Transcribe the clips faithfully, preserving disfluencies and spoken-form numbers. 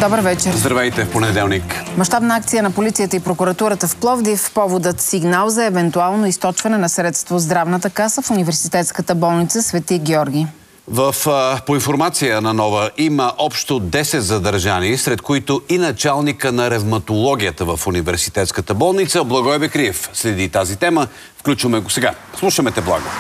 Добър вечер. Здравейте в понеделник. Мащабна акция на полицията и прокуратурата в Пловдив. Поводът сигнал за евентуално източване на средства от здравната каса в университетската болница Свети Георги. В, по информация на Нова има общо десет задържани, сред които и началника на ревматологията в университетската болница. Благой Бекриев следи тази тема. Включваме го сега. Слушаме те, Благо.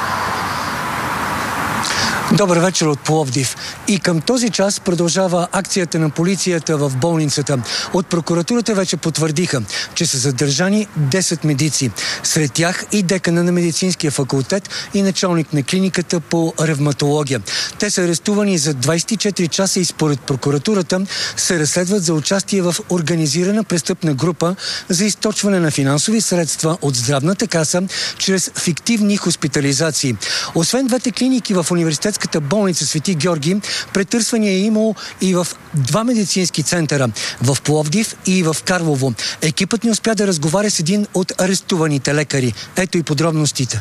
Добър вечер от Пловдив. И към този час продължава акцията на полицията в болницата. От прокуратурата вече потвърдиха, че са задържани десет медици. Сред тях и декана на медицинския факултет и началник на клиниката по ревматология. Те са арестувани за двайсет и четири часа и според прокуратурата се разследват за участие в организирана престъпна група за източване на финансови средства от здравната каса чрез фиктивни хоспитализации. Освен двете клиники в университетската болница Свети Георги, претърсвания е имало и в два медицински центъра – в Пловдив и в Карлово. Екипът не успя да разговаря с един от арестуваните лекари. Ето и подробностите.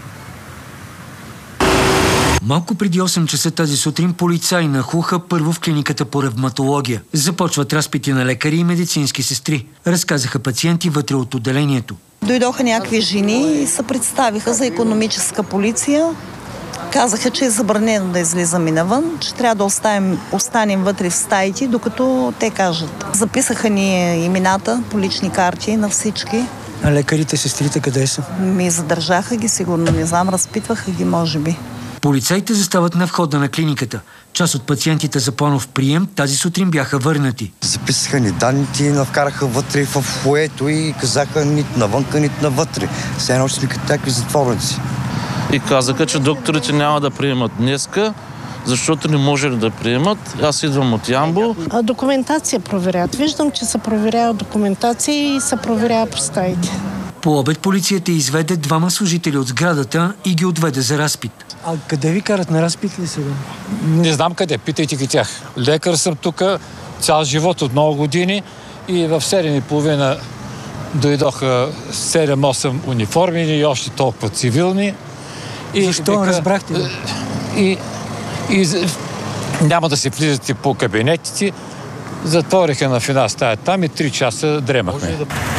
Малко преди осем часа тази сутрин полицаи нахлуха първо в клиниката по ревматология. Започват разпити на лекари и медицински сестри. Разказаха пациенти вътре от отделението. Дойдоха някакви жени и се представиха за икономическа полиция. Казаха, че е забранено да излизаме навън, че трябва да оставим, останем вътре в стаите, докато те кажат. Записаха ни имената по лични карти на всички. А лекарите, сестрите къде са? Ми задържаха ги, сигурно не знам, разпитваха ги, може би. Полицаите застават на входа на клиниката. Част от пациентите за планов прием тази сутрин бяха върнати. Записаха ни данните и навкараха вътре в фоето и казаха нито навънка, нито навътре. Все едно сме като такви затворници. И казаха, че докторите няма да приемат днеска, защото не може да приемат. Аз идвам от Ямбол. А документация проверят. Виждам, че се проверява документация и се проверява по стаите. По обед полицията изведе двама служители от сградата и ги отведе за разпит. А къде ви карат, на разпит ли сега? Не знам къде, питайте ги тях. Лекар съм тук, цял живот от много години и в седем и половина дойдоха седем-осем униформени и още толкова цивилни. И защо вика, разбрахте? И, и, и няма да се влизате по кабинетите. Затвориха на фина стая там и три часа дремахме.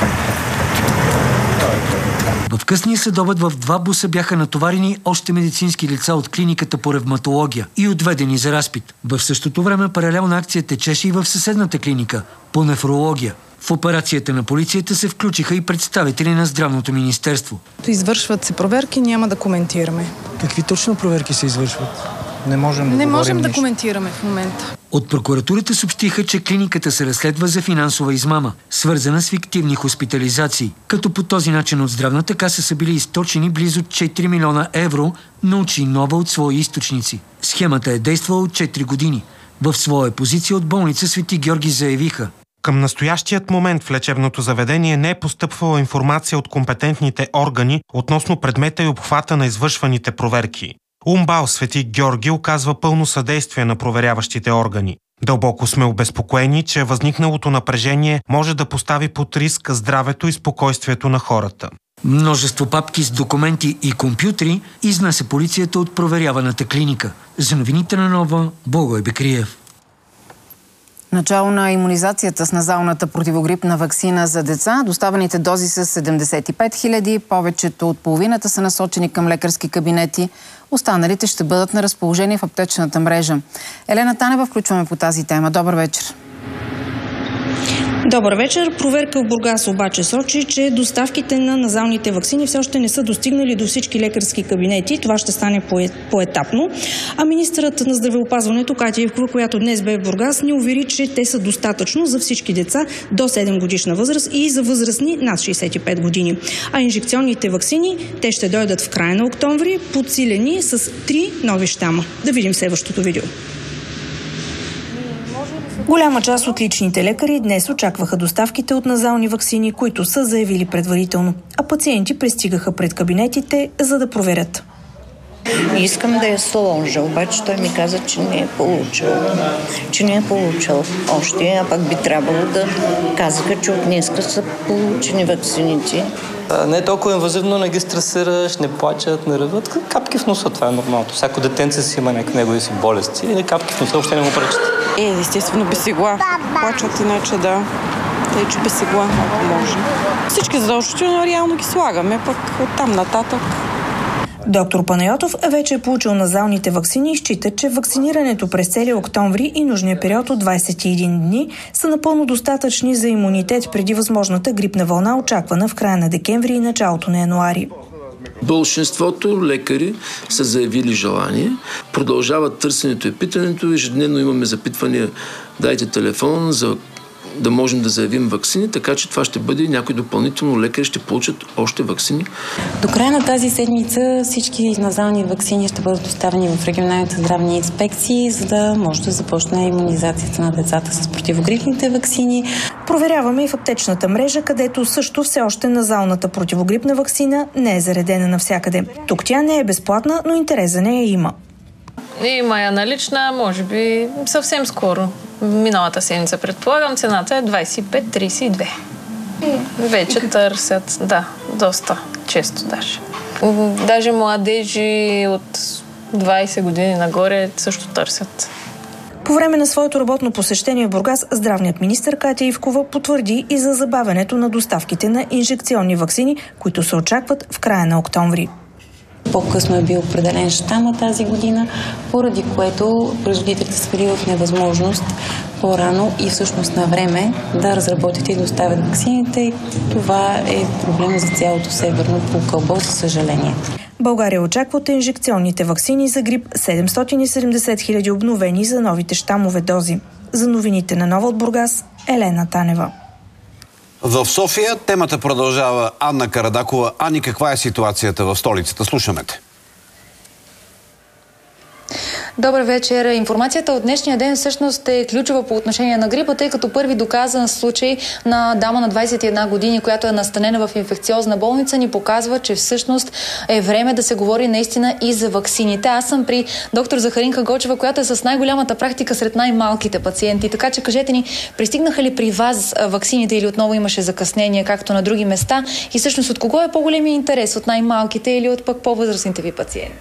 В късния следобед в два буса бяха натоварени още медицински лица от клиниката по ревматология и отведени за разпит. В същото време паралелна акция течеше и в съседната клиника по нефрология. В операцията на полицията се включиха и представители на Здравното министерство. Извършват се проверки, няма да коментираме. Какви точно проверки се извършват? Не можем да Не можем да нищо. коментираме в момента. От прокуратурата съобщиха, че клиниката се разследва за финансова измама, свързана с фиктивни хоспитализации, като по този начин от здравната каса са били източени близо четири милиона евро, научи Нова от свои източници. Схемата е действала от четири години. В своя позиция от болница Свети Георги заявиха: към настоящият момент в лечебното заведение не е постъпвала информация от компетентните органи относно предмета и обхвата на извършваните проверки. УМБАЛ Свети Георги оказва пълно съдействие на проверяващите органи. Дълбоко сме обезпокоени, че възникналото напрежение може да постави под риск здравето и спокойствието на хората. Множество папки с документи и компютри изнесе полицията от проверяваната клиника. За новините на Нова, Благой Бекриев. Начало на имунизацията с назалната противогрипна ваксина за деца. Доставените дози са седемдесет и пет хиляди. Повечето от половината са насочени към лекарски кабинети. Останалите ще бъдат на разположение в аптечната мрежа. Елена Танева включваме по тази тема. Добър вечер. Добър вечер. Проверка в Бургас обаче сочи, че доставките на назалните ваксини все още не са достигнали до всички лекарски кабинети. Това ще стане поетапно. А министърът на здравеопазването Катя Ивкова, която днес бе в Бургас, ни увери, че те са достатъчно за всички деца до седем годишна възраст и за възрастни над шейсет и пет години. А инжекционните ваксини, те ще дойдат в края на октомври, подсилени с три нови щама. Да видим следващото видео. Голяма част от личните лекари днес очакваха доставките от назални ваксини, които са заявили предварително, а пациенти пристигаха пред кабинетите, за да проверят. Искам да я сложа, обаче той ми каза, че не е получил. Че не е получил още, а пък би трябвало да казаха, че от днеска са получени ваксините. Не е толкова инвазивно, не ги стресираш, не плачат, не реват. Капки в носа, това е нормалното. Всяко детенце си има някакви негови си болести и капки в носа въобще не му пречат. Е, естествено без игла. Плачат иначе да. Тъй, че без игла, ако може. Всички задължително реално ги слагаме, пък оттам нататък. Доктор Панайотов вече е получил назалните ваксини и счита, че вакцинирането през целия октомври и нужния период от двадесет и един дни са напълно достатъчни за имунитет преди възможната грипна вълна, очаквана в края на декември и началото на януари. Большинството лекари са заявили желание, продължават търсенето и питането, ежедневно имаме запитвания, дайте телефон за да можем да заявим ваксини, така че това ще бъде някои допълнително лекари ще получат още ваксини. До края на тази седмица всички назални ваксини ще бъдат доставени в регионалните здравни инспекции, за да може да започне имунизацията на децата с противогрипните ваксини. Проверяваме и в аптечната мрежа, където също все още назалната противогрипна ваксина не е заредена навсякъде. Тук тя не е безплатна, но интерес за нея има. Има я налична, може би съвсем скоро. Миналата седмица, предполагам, цената е двадесет и пет тридесет и две. Вече търсят, да, доста често даже. Даже младежи от двадесет години нагоре също търсят. По време на своето работно посещение в Бургас, здравният министър Катя Ивкова потвърди и за забавянето на доставките на инжекционни ваксини, които се очакват в края на октомври. По-късно е бил определен щама тази година, поради което производителите са били в невъзможност по-рано и всъщност на време да разработят и доставят ваксините. Това е проблема за цялото северно полукълбо, за съжаление. България очаква от инжекционните ваксини за грип седемстотин и седемдесет хиляди обновени за новите щамове дози. За новините на Нова от Бургас, Елена Танева. В София темата продължава. Анна Карадакова. Ани, каква е ситуацията в столицата? Слушаме те. Добър вечер. Информацията от днешния ден всъщност е ключова по отношение на грипа, тъй като първи доказан случай на дама на двадесет и една години, която е настанена в инфекциозна болница, ни показва, че всъщност е време да се говори наистина и за ваксините. Аз съм при доктор Захаринка Гочева, която е с най-голямата практика сред най-малките пациенти. Така че кажете ни, пристигнаха ли при вас ваксините или отново имаше закъснение, както на други места? И всъщност от кого е по-големия интерес? От най-малките или от пък по-възрастните ви пациенти?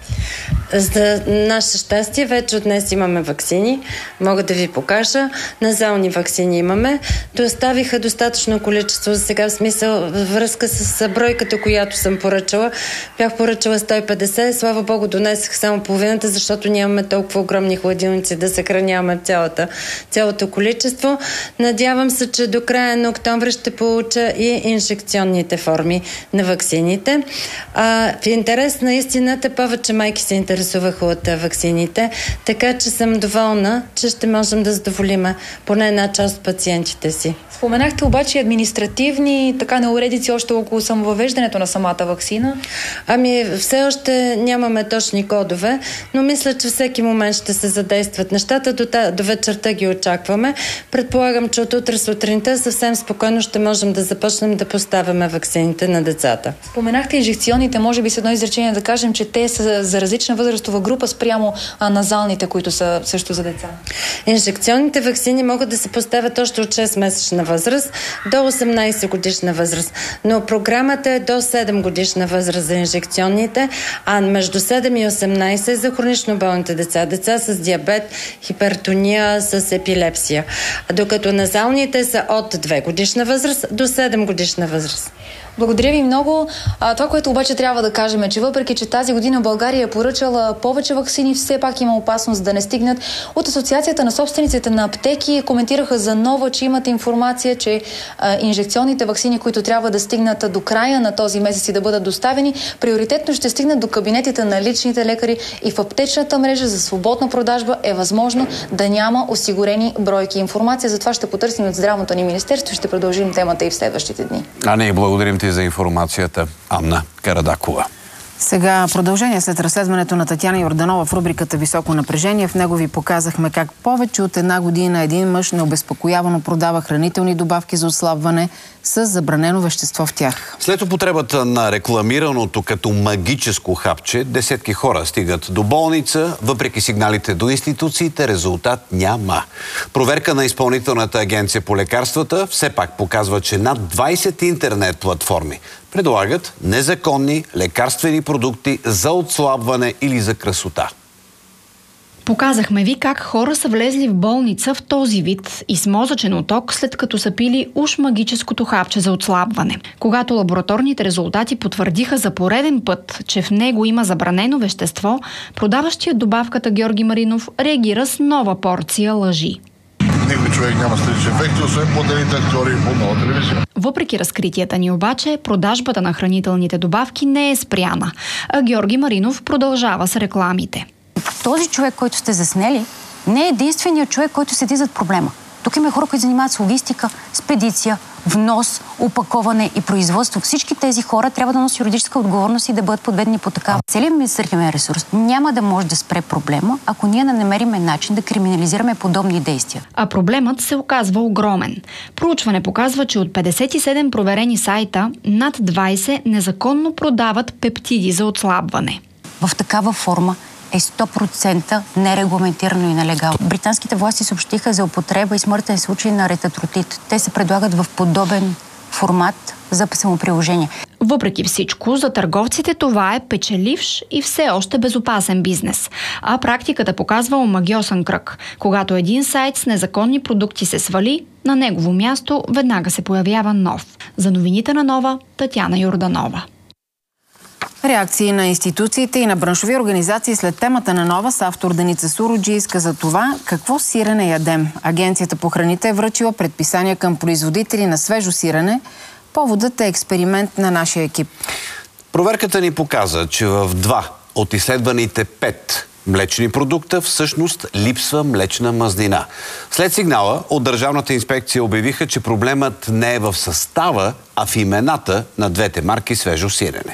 За наше щастие вече от днес имаме ваксини. Мога да ви покажа. Назални ваксини имаме. Доставиха достатъчно количество за сега, в смисъл във връзка с бройката, която съм поръчала. Бях поръчала сто и петдесет. Слава Богу, донесах само половината, защото нямаме толкова огромни хладилници да съхраняваме цялата, цялото количество. Надявам се, че до края на октомври ще получа и инжекционните форми на ваксините. А, в интерес на истината, повече майки се интересуваха от ваксините, така че съм доволна, че ще можем да задоволим поне една част от пациентите си. Споменахте обаче административни така неуредици още около самовъвеждането на самата ваксина? Ами, все още нямаме точни кодове, но мисля, че всеки момент ще се задействат нещата. До, та, до вечерта ги очакваме. Предполагам, че от утре сутринта съвсем спокойно ще можем да започнем да поставяме ваксините на децата. Споменахте инжекционните, може би с едно изречение да кажем, че те са за различна възрастова група спрямо а, назалните, които са също за деца. Инжекционните ваксини могат да се поставят още от шестмесечна възраст до осемнадесет годишна възраст. Но програмата е до седем годишна възраст за инжекционните, а между седем и осемнадесет за хронично болните деца. Деца с диабет, хипертония, с епилепсия. Докато назалните са от две годишна възраст до седем годишна възраст. Благодаря ви много. А, това, което обаче трябва да кажем е, че въпреки, че тази година България е поръчала повече ваксини, все пак има опасност да не стигнат. От Асоциацията на собствениците на аптеки коментираха за нова, че имат информация, че а, инжекционните ваксини, които трябва да стигнат до края на този месец и да бъдат доставени, приоритетно ще стигнат до кабинетите на личните лекари и в аптечната мрежа за свободна продажба е възможно да няма осигурени бройки. Информация за това ще потърсим от Здравното ни министерство и ще продължим темата и в следващите дни. А не, благодарим ти за информацията, Анна Карадакова. Сега продължение след разследването на Татяна Йорданова в рубриката Високо напрежение. В него ви показахме как повече от една година един мъж необезпокоявано продава хранителни добавки за отслабване с забранено вещество в тях. След употребата на рекламираното като магическо хапче, десетки хора стигат до болница. Въпреки сигналите до институциите, резултат няма. Проверка на Изпълнителната агенция по лекарствата все пак показва, че над двадесет интернет платформи предлагат незаконни лекарствени продукти за отслабване или за красота. Показахме ви как хора са влезли в болница в този вид и с мозъчен оток, след като са пили уж магическото хапче за отслабване. Когато лабораторните резултати потвърдиха за пореден път, че в него има забранено вещество, продаващият добавката Георги Маринов реагира с нова порция лъжи. Никой човек няма странични ефекти, освен поделите актьори по нова телевизия. Въпреки разкритията ни обаче, продажбата на хранителните добавки не е спряна, а Георги Маринов продължава с рекламите. Този човек, който сте заснели, не е единственият човек, който седи зад проблема. Тук има хора, които занимават с логистика, спедиция, внос, опаковане и производство. Всички тези хора трябва да носят юридическа отговорност и да бъдат подведени по такава. Целият министерствен ресурс няма да може да спре проблема, ако ние не намерим начин да криминализираме подобни действия. А проблемът се оказва огромен. Проучване показва, че от петдесет и седем проверени сайта, над двайсет незаконно продават пептиди за отслабване. В такава форма е сто процента нерегламентирано и нелегално. Британските власти съобщиха за употреба и смъртен случай на ретатротит. Те се предлагат в подобен формат за самоприложение. Въпреки всичко, за търговците това е печеливш и все още безопасен бизнес. А практиката показва омагьосан кръг. Когато един сайт с незаконни продукти се свали, на негово място веднага се появява нов. За новините на Нова, Татяна Йорданова. Реакции на институциите и на браншови организации след темата на Нова с автор Деница Суруджийска за това какво сирене ядем. Агенцията по храните е връчила предписания към производители на свежо сирене. Поводът е експеримент на нашия екип. Проверката ни показа, че в два от изследваните пет млечни продукта всъщност липсва млечна мазнина. След сигнала от Държавната инспекция обявиха, че проблемът не е в състава, а в имената на двете марки свежо сирене.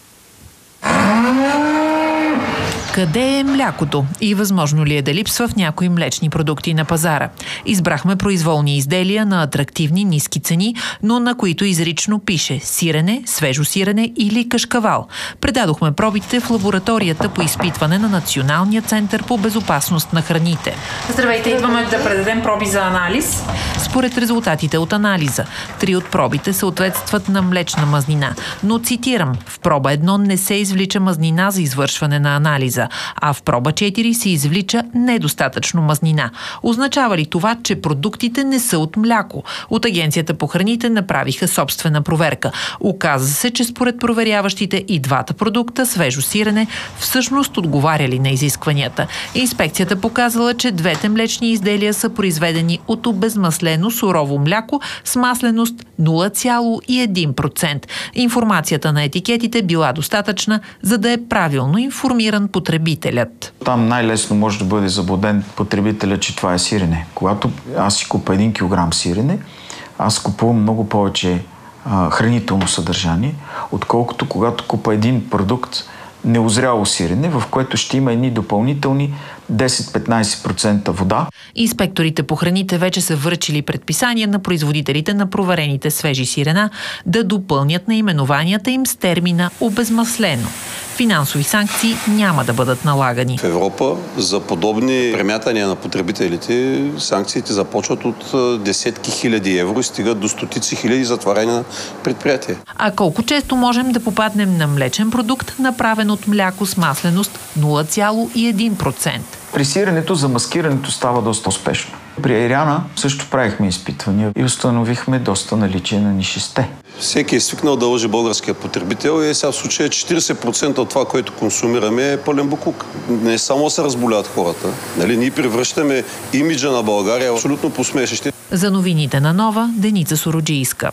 Къде е млякото и възможно ли е да липсва в някои млечни продукти на пазара? Избрахме произволни изделия на атрактивни ниски цени, но на които изрично пише сирене, свежо сирене или кашкавал. Предадохме пробите в лабораторията по изпитване на Националния център по безопасност на храните. Здравейте, идваме да предадем проби за анализ. Според резултатите от анализа, три от пробите съответстват на млечна мазнина, но цитирам, в проба едно не се извлича мазнина за извършване на анализа, а в проба четири се извлича недостатъчно мазнина. Означава ли това, че продуктите не са от мляко? От Агенцията по храните направиха собствена проверка. Оказа се, че според проверяващите и двата продукта, свежо сирене, всъщност отговаряли на изискванията. Инспекцията показала, че двете млечни изделия са произведени от обезмаслено сурово мляко с масленост нула цяло и един процент. Информацията на етикетите била достатъчна, за да е правилно информиран потребителят. Там най-лесно може да бъде заблуден потребителят, че това е сирене. Когато аз си купя един килограм сирене, аз купувам много повече а, хранително съдържание, отколкото когато купа един продукт неозряло сирене, в което ще има едни допълнителни десет до петнайсет процента вода. Инспекторите по храните вече са връчили предписания на производителите на проверените свежи сирена да допълнят наименованията им с термина обезмаслено. Финансови санкции няма да бъдат налагани. В Европа за подобни премятания на потребителите санкциите започват от десетки хиляди евро и стигат до стотици хиляди затваряния на предприятия. А колко често можем да попаднем на млечен продукт, направен от мляко с масленост нула цяло и един процент? При сиренето замаскирането става доста успешно. При айрана също правихме изпитвания и установихме доста наличие на нишесте. Всеки е свикнал да лъжи българския потребител и сега в случая четирийсет процента от това, което консумираме, е пълен боклук. Не само се разболяват хората. Нали? Ние превръщаме имиджа на България абсолютно посмешище. За новините на Нова, Деница Суруджийска.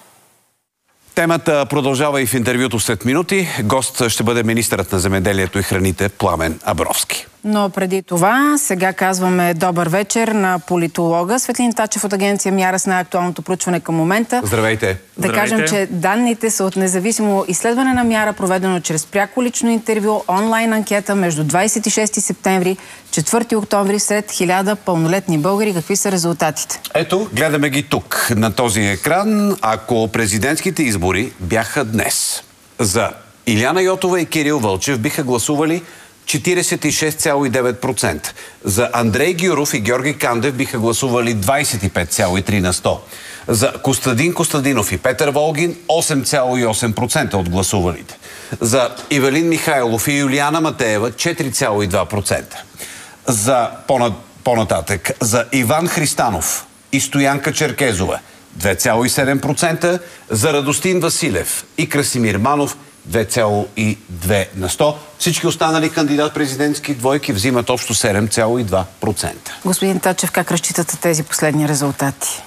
Темата продължава и в интервюто след минути. Гост ще бъде министърът на земеделието и храните Пламен Абровски. Но преди това, сега казваме добър вечер на политолога Светлин Тачев от агенция Мяра с най-актуалното проучване към момента. Здравейте! Да Здравейте. кажем, че данните са от независимо изследване на Мяра, проведено чрез пряко лично интервю, онлайн анкета между двайсет и шести септември и четвърти октомври сред хиляда пълнолетни българи. Какви са резултатите? Ето, гледаме ги тук, на този екран. Ако президентските избори бяха днес, за Илияна Йотова и Кирил Вълчев биха гласували четирийсет и шест цяло и девет процента. За Андрей Гюров и Георги Кандев биха гласували двайсет и пет цяло и три на сто. За Костадин Костадинов и Петър Волгин осем цяло и осем процента от гласувалите. За Ивелин Михайлов и Юлиана Матеева четири цяло и два процента. За по-нататък, за Иван Христанов и Стоянка Черкезова две цяло и седем процента, за Радостин Василев и Красимир Манов две цяло и две на сто. Всички останали кандидат-президентски двойки взимат общо седем цяло и два процента. Господин Тачев, как разчитате тези последни резултати?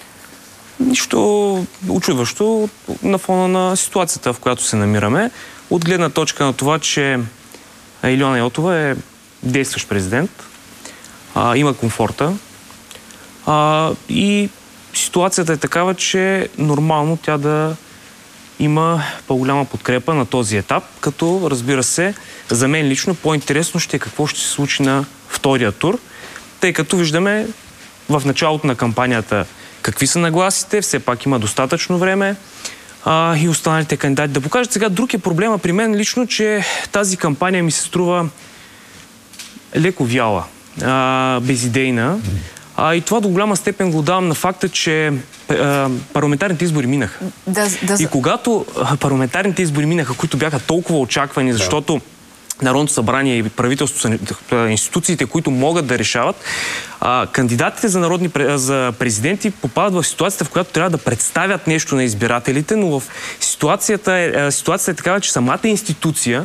Нищо учудващо на фона на ситуацията, в която се намираме. От гледна точка на това, че Илияна Йотова е действащ президент, а, има комфорта а, и ситуацията е такава, че нормално тя да има по-голяма подкрепа на този етап, като, разбира се, за мен лично по-интересно ще е какво ще се случи на втория тур, тъй като виждаме в началото на кампанията какви са нагласите, все пак има достатъчно време а, и останалите кандидати да покажат. Сега друг е проблема при мен лично, че тази кампания ми се струва леко вяла, а, безидейна. А, и това до голяма степен го давам на факта, че а, парламентарните избори минаха. Да, да... И когато а, парламентарните избори минаха, които бяха толкова очаквани, защото да. Народното събрание и правителството са институциите, които могат да решават, а, кандидатите за народни за президенти попадат в ситуацията, в която трябва да представят нещо на избирателите, но в ситуацията е, ситуацията е такава, че самата институция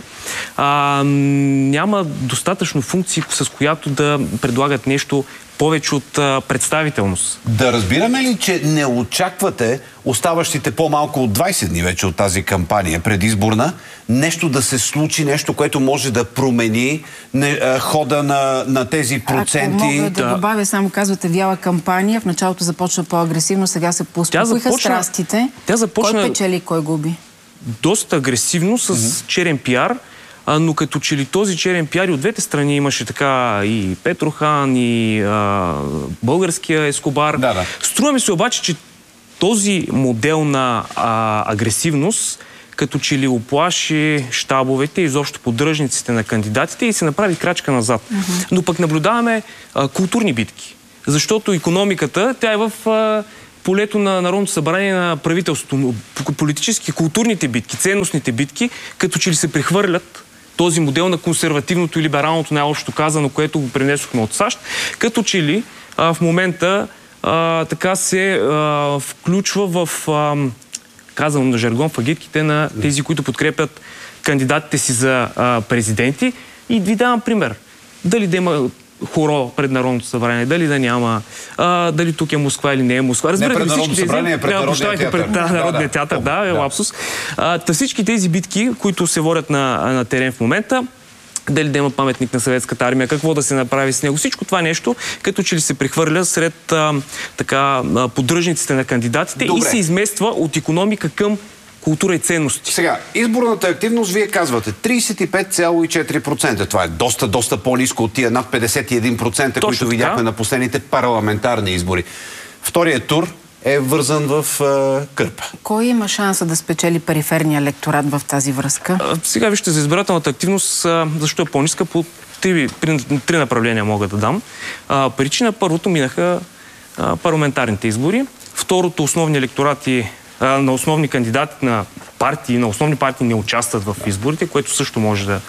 а, няма достатъчно функции, с която да предлагат нещо повече от а, представителност. Да разбираме ли, че не очаквате оставащите по-малко от двайсет дни вече от тази кампания предизборна, нещо да се случи, нещо, което може да промени не, а, хода на, на тези проценти? Ако мога да, да добавя, само казвате вяла кампания, в началото започва по-агресивно, сега се поуспокоиха страстите. Тя започна... Кой печели, кой губи? Доста агресивно, с mm-hmm. черен пиар. А, но като че ли този черен пиар и от двете страни имаше така и Петрохан, и а, българския Ескобар. Да, да. Струва ми се обаче, че този модел на а, агресивност като че ли оплаши щабовете и изобщо поддръжниците на кандидатите и се направи крачка назад. Mm-hmm. Но пък наблюдаваме а, културни битки. Защото икономиката, тя е в... А, полето на Народното събрание, на правителството, политически, културните битки, ценностните битки, като че ли се прехвърлят този модел на консервативното и либералното, най-общо казано, което го пренесохме от САЩ, като че ли а, в момента а, така се а, включва в, а, казвам на жаргон, в агитките на тези, които подкрепят кандидатите си за а, президенти. И ви давам пример. Дали да има хоро пред Народното събрание, дали да няма, а, дали тук е Москва или не е Москва. Разбирате, не пред Народното събрание, пред Народния театър. Пред да, Народния театър, да, да е лапсус. А, та всички тези битки, които се водят на, на терен в момента, дали да има паметник на Съветската армия, какво да се направи с него, всичко това нещо, като че ли се прехвърля сред а, така, поддръжниците на кандидатите. Добре. И се измества от икономика към култура и ценности. Сега, изборната активност, вие казвате, трийсет и пет цяло и четири процента. Това е доста, доста по-ниско от тия над петдесет и един процента, точно които видяхме на последните парламентарни избори. Вторият тур е вързан в е, Кърпа. Кой има шанса да спечели периферния електорат в тази връзка? А, сега вижте, за избирателната активност, а, защо е по-ниска, по три, три направления мога да дам. А, причина, първото минаха а, парламентарните избори. Второто, основни електорати на основни кандидати на партии, на основни партии не участват в изборите, което също може да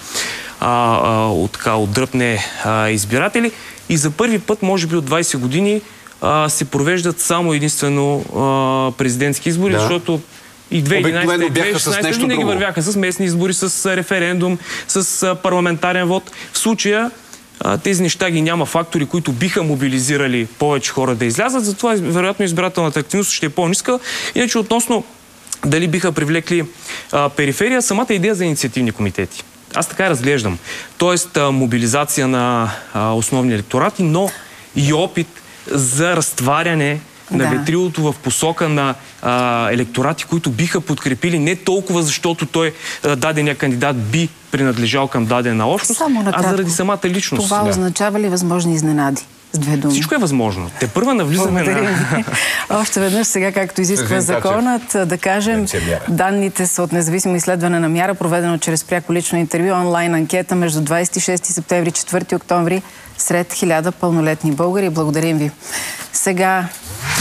а, а, от, така, отдръпне а, избиратели. И за първи път, може би от двайсет години, а, се провеждат само единствено а, президентски избори, да. Защото и две хиляди и единадесета, две хиляди и шестнадесета винаги друго. Вървяха с местни избори, с референдум, с а, парламентарен вод. В случая а, тези неща ги няма, фактори, които биха мобилизирали повече хора да излязат, затова вероятно избирателната активност ще е по-ниска. Иначе относно дали биха привлекли а, периферия, самата идея за инициативни комитети. Аз така разглеждам. Тоест а, мобилизация на а, основни електорати, но и опит за разтваряне на да. ветрилото в посока на а, електорати, които биха подкрепили не толкова, защото той а, дадения кандидат би принадлежал към дадена общност, а заради самата личност. Това да. означава ли възможни изненади? С две думи. Всичко е възможно. Те първа навлизаме на... Още веднъж сега, както изисква законът, да кажем, данните са от независимо изследване на Мяра, проведено чрез пряко лично интервю, онлайн анкета между двайсет и шести септември и четвърти октомври сред хиляда пълнолетни българи. Благодарим ви. Сега